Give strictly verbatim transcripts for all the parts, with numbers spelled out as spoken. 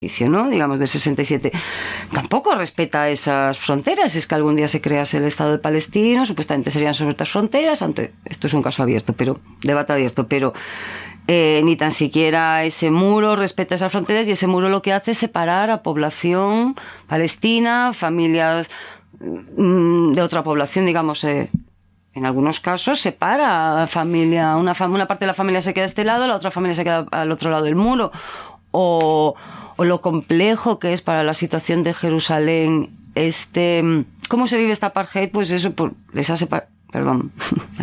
¿no? Digamos, de sesenta y siete, tampoco respeta esas fronteras. Es que algún día se crease el Estado de Palestina, supuestamente serían sobre otras fronteras. Ante, esto es un caso abierto, pero debate abierto, pero eh, ni tan siquiera ese muro respeta esas fronteras, y ese muro lo que hace es separar a población palestina, familias mmm, de otra población, digamos, eh, en algunos casos separa a familia, una, fam- una parte de la familia se queda a este lado, la otra familia se queda al otro lado del muro, o o lo complejo que es para la situación de Jerusalén este, cómo se vive esta apartheid, pues eso, por esa separ... perdón,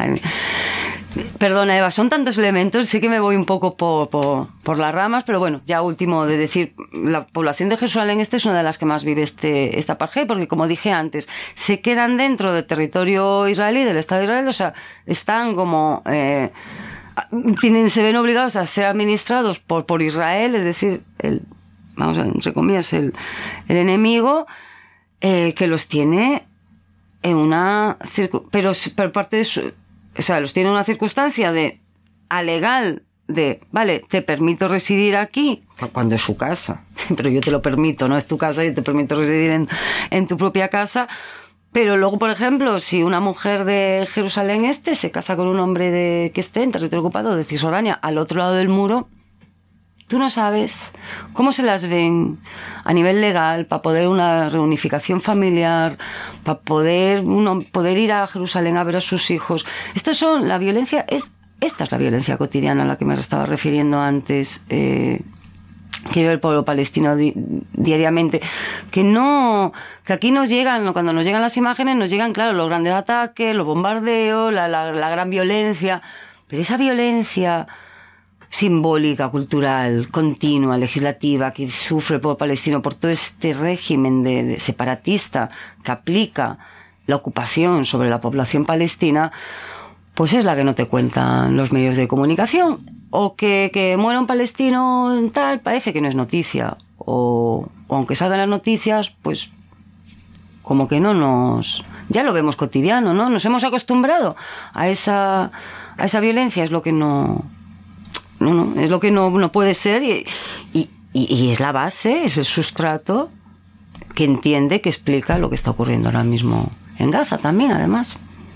perdona Eva, son tantos elementos, sí que me voy un poco por, por, por las ramas, pero bueno, ya último de decir, la población de Jerusalén este es una de las que más vive este, esta apartheid, porque como dije antes, se quedan dentro del territorio israelí, del Estado de Israel, o sea, están como... Eh, tienen, se ven obligados a ser administrados por, por Israel, es decir, el vamos a, entre comillas, el, el enemigo, eh, que los tiene en una circu- pero por parte de su, o sea, los tiene en una circunstancia de alegal, de, vale, te permito residir aquí, cuando es su casa, pero yo te lo permito, no es tu casa, yo te permito residir en, en tu propia casa. Pero luego, por ejemplo, si una mujer de Jerusalén este se casa con un hombre de que esté en territorio ocupado de Cisjordania al otro lado del muro, tú no sabes cómo se las ven a nivel legal para poder una reunificación familiar, para poder uno poder ir a Jerusalén a ver a sus hijos. Esto son la violencia, es, esta es la violencia cotidiana a la que me estaba refiriendo antes, eh, que vive el pueblo palestino di, diariamente, que no, que aquí nos llegan, cuando nos llegan las imágenes, nos llegan, claro, los grandes ataques, los bombardeos, la, la, la gran violencia, pero esa violencia simbólica, cultural, continua, legislativa, que sufre el pueblo palestino por todo este régimen de, de separatista que aplica la ocupación sobre la población palestina, pues es la que no te cuentan los medios de comunicación. O que, que muera un palestino tal, parece que no es noticia. O, o aunque salgan las noticias, pues como que no nos... Ya lo vemos cotidiano, ¿no? Nos hemos acostumbrado a esa, a esa violencia, es lo que no... No, no, es lo que no, no puede ser, y, y, y es la base, es el sustrato que entiende, que explica lo que está ocurriendo ahora mismo en Gaza también, además.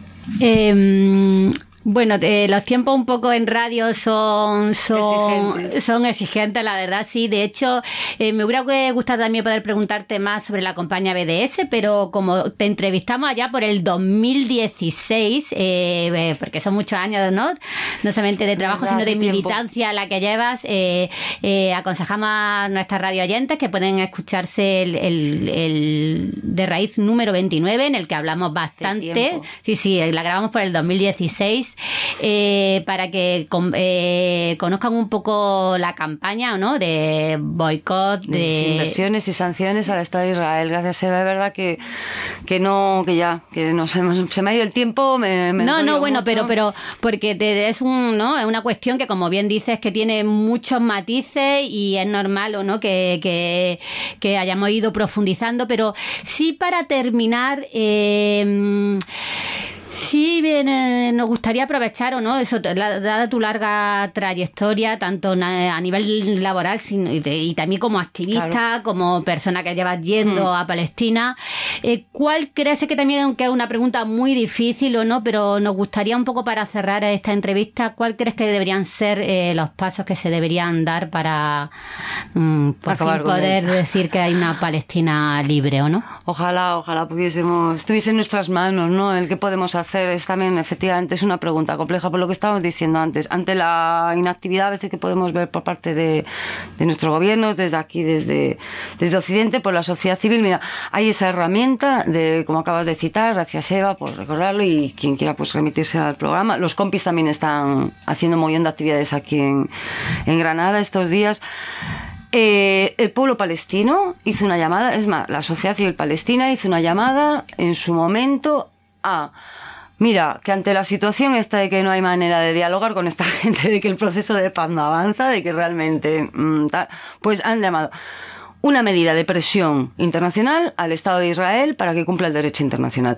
Eh, bueno, eh, los tiempos un poco en radio son son exigentes, son exigentes la verdad, sí. De hecho, eh, me hubiera gustado también poder preguntarte más sobre la compañía B D S, pero como te entrevistamos allá por el dos mil dieciséis, eh, porque son muchos años, ¿no? No solamente de trabajo, sino de militancia tiempo. La que llevas, eh, eh, aconsejamos a nuestras radio oyentes que pueden escucharse el, el, el de raíz número veintinueve, en el que hablamos bastante. Sí, sí, la grabamos por el dos mil dieciséis. Eh, para que con, eh, conozcan un poco la campaña, ¿no? De boicot, de... de inversiones y sanciones al Estado de Israel. Gracias, Eva, es verdad que, que no, que ya, que no se, se me ha ido el tiempo. Me, me no, no, bueno, mucho. pero, pero porque te, es un, ¿no? Es una cuestión que, como bien dices, que tiene muchos matices y es normal, ¿o no? Que, que, que hayamos ido profundizando, pero sí, para terminar, eh, sí, bien, eh, nos gustaría aprovechar, o no, eso, la, dada tu larga trayectoria, tanto na, a nivel laboral sino, y, de, y también como activista, claro, como persona que llevas yendo hmm. a Palestina, eh, ¿cuál crees que también, que es una pregunta muy difícil, o no, pero nos gustaría un poco para cerrar esta entrevista, ¿cuál crees que deberían ser eh, los pasos que se deberían dar para mm, por fin poder decir que hay una Palestina libre, o no? Ojalá, ojalá pudiésemos, estuviese en nuestras manos, ¿no? El que podemos hacer es también, efectivamente, es una pregunta compleja, por lo que estábamos diciendo antes, ante la inactividad a veces que podemos ver por parte de, de nuestros gobiernos, desde aquí, desde, desde Occidente, por la sociedad civil. Mira, hay esa herramienta de, como acabas de citar, gracias Eva por recordarlo, y quien quiera pues remitirse al programa. Los compis también están haciendo un montón de actividades aquí en, en Granada estos días. Eh, el pueblo palestino hizo una llamada, es más, la sociedad civil palestina hizo una llamada en su momento a... Mira, que ante la situación esta de que no hay manera de dialogar con esta gente, de que el proceso de paz no avanza, de que realmente... Mmm, tal, pues han llamado una medida de presión internacional al Estado de Israel para que cumpla el derecho internacional.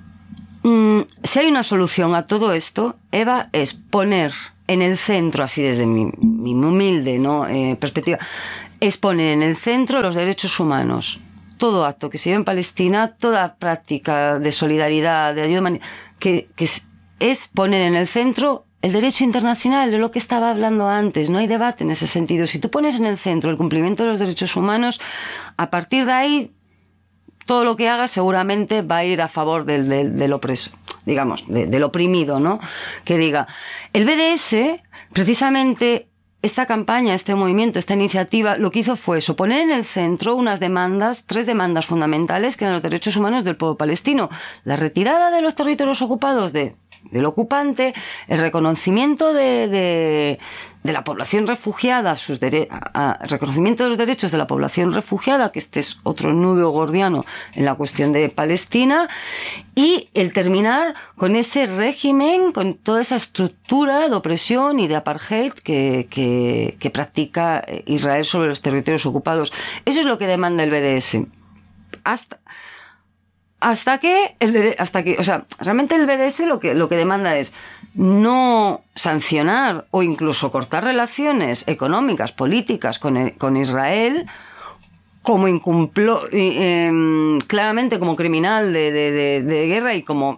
Mm, si hay una solución a todo esto, Eva, es poner en el centro, así desde mi, mi humilde, ¿no? eh, perspectiva, es poner en el centro los derechos humanos. Todo acto que se lleve en Palestina, toda práctica de solidaridad, de ayuda humanitaria, que, que es, es poner en el centro el derecho internacional, de lo que estaba hablando antes. No hay debate en ese sentido. Si tú pones en el centro el cumplimiento de los derechos humanos, a partir de ahí, todo lo que hagas seguramente va a ir a favor del, del, del opreso, digamos, de, del oprimido, ¿no? Que diga, el B D S, precisamente, esta campaña, este movimiento, esta iniciativa, lo que hizo fue eso, poner en el centro unas demandas, tres demandas fundamentales, que eran los derechos humanos del pueblo palestino. La retirada de los territorios ocupados de, del ocupante, el reconocimiento de, de, de la población refugiada, sus dere- a, a, reconocimiento de los derechos de la población refugiada, que este es otro nudo gordiano en la cuestión de Palestina, y el terminar con ese régimen, con toda esa estructura de opresión y de apartheid que, que, que practica Israel sobre los territorios ocupados. Eso es lo que demanda el B D S. Hasta... Hasta que, el, hasta que, o sea, realmente el B D S lo que, lo que demanda es no sancionar o incluso cortar relaciones económicas, políticas con, con Israel, como incumplió, eh, claramente como criminal de, de, de, de guerra y como,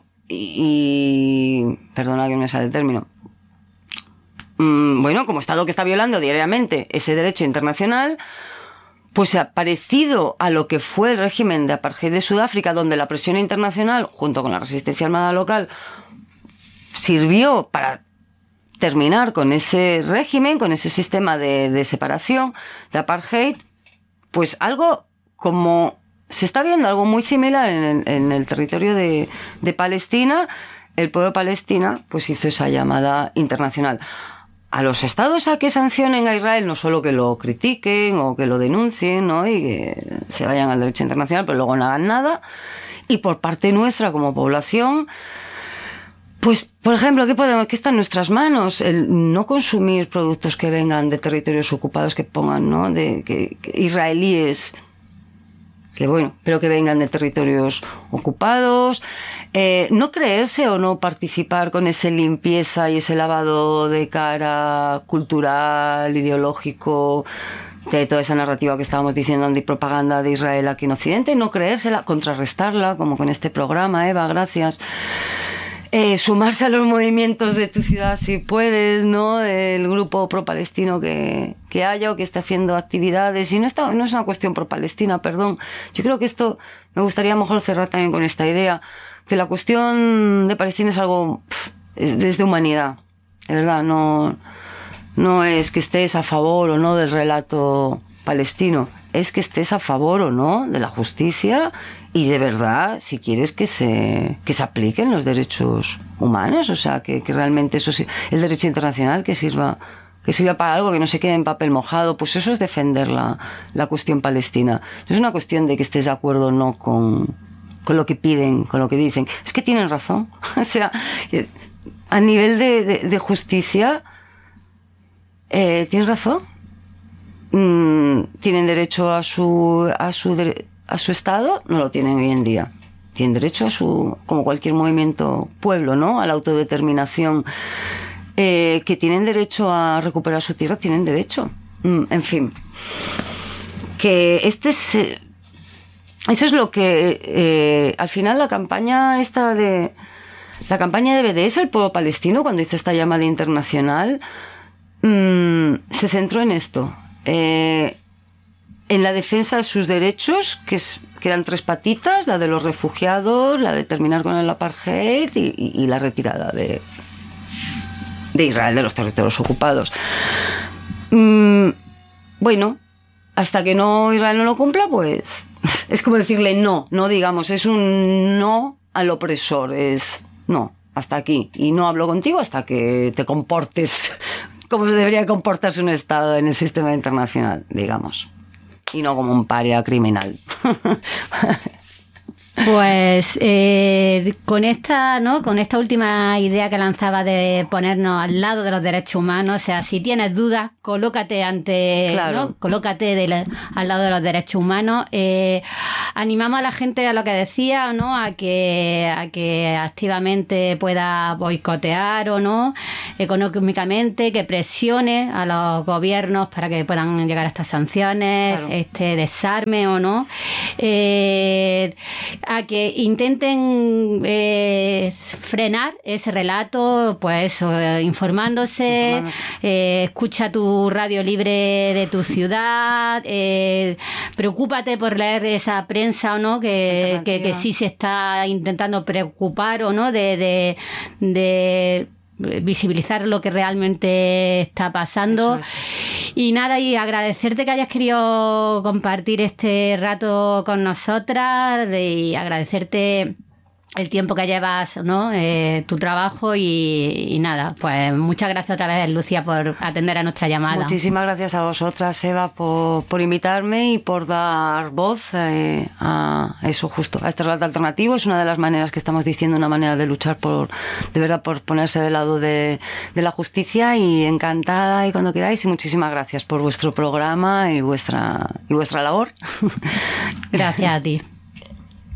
y, y, perdona que me sale el término, mm, bueno, como Estado que está violando diariamente ese derecho internacional. Pues parecido a lo que fue el régimen de apartheid de Sudáfrica, donde la presión internacional, junto con la resistencia armada local, sirvió para terminar con ese régimen, con ese sistema de, de separación, de apartheid, pues algo como se está viendo, algo muy similar en el, en el territorio de, de Palestina. El pueblo de Palestina pues hizo esa llamada internacional. A los estados a que sancionen a Israel, no solo que lo critiquen o que lo denuncien, ¿no? Y que se vayan al derecho internacional, pero luego no hagan nada. Y por parte nuestra, como población, pues, por ejemplo, ¿qué podemos, qué está en nuestras manos? El no consumir productos que vengan de territorios ocupados, que pongan, ¿no? De que, que israelíes, que bueno, pero que vengan de territorios ocupados. Eh, no creerse o no participar con esa limpieza y ese lavado de cara cultural, ideológico, de toda esa narrativa que estábamos diciendo, antipropaganda de Israel aquí en Occidente, no creérsela, contrarrestarla, como con este programa, Eva, gracias. Eh, sumarse a los movimientos de tu ciudad si puedes, ¿no? El grupo pro-palestino que, que haya o que esté haciendo actividades. Y no, está, no es una cuestión pro-palestina, perdón. Yo creo que esto me gustaría mejor cerrar también con esta idea, que la cuestión de Palestina es algo pff, es desde humanidad, de verdad, no, no es que estés a favor o no del relato palestino, es que estés a favor o no de la justicia y de verdad, si quieres que se, que se apliquen los derechos humanos, o sea, que, que realmente eso sí, el derecho internacional que sirva, que sirva para algo, que no se quede en papel mojado, pues eso es defender la, la cuestión palestina. No es una cuestión de que estés de acuerdo o no con, con lo que piden, con lo que dicen. Es que tienen razón. O sea, a nivel de, de, de justicia, eh, tienen razón. Mm, tienen derecho a su, a su derecho a su estado, no lo tienen hoy en día. Tienen derecho a su, como cualquier movimiento pueblo, ¿no? A la autodeterminación. Eh, que tienen derecho a recuperar su tierra, tienen derecho. Mm, en fin. Que este es, eh, eso es lo que, eh, al final la campaña esta de, la campaña de B D S, el pueblo palestino, cuando hizo esta llamada internacional, mm, se centró en esto. Eh, en la defensa de sus derechos, que, es, que eran tres patitas, la de los refugiados, la de terminar con el apartheid y, y, y la retirada de, de Israel de los territorios ocupados. Mm, bueno, hasta que no Israel no lo cumpla, pues es como decirle no, no digamos, es un no al opresor, es no, hasta aquí. Y no hablo contigo hasta que te comportes como se debería comportarse un Estado en el sistema internacional, digamos. Y no como un paria criminal. Pues eh, con esta, ¿no? Con esta última idea que lanzaba de ponernos al lado de los derechos humanos, o sea, si tienes dudas, colócate ante, claro. ¿no? Colócate de la, al lado de los derechos humanos. Eh, animamos a la gente a lo que decía, ¿no? A que a que activamente pueda boicotear o no económicamente, que presione a los gobiernos para que puedan llegar a estas sanciones, claro. este desarme o no. Eh, a que intenten eh, frenar ese relato, pues eso, eh, informándose, informándose. Eh, escucha tu radio libre de tu ciudad, eh, preocúpate por leer esa prensa o no, que, que, que sí se está intentando preocupar o no de, de, de visibilizar lo que realmente está pasando. Y nada, y agradecerte que hayas querido compartir este rato con nosotras y agradecerte el tiempo que llevas, ¿no? Eh, tu trabajo y, y nada, pues muchas gracias otra vez, Lucía, por atender a nuestra llamada. Muchísimas gracias a vosotras, Eva, por, por invitarme y por dar voz eh, a eso justo, a este relato alternativo. Es una de las maneras que estamos diciendo, una manera de luchar por, de verdad, por ponerse del lado de, de la justicia, y encantada y cuando queráis, y muchísimas gracias por vuestro programa y vuestra, y vuestra labor. Gracias a ti.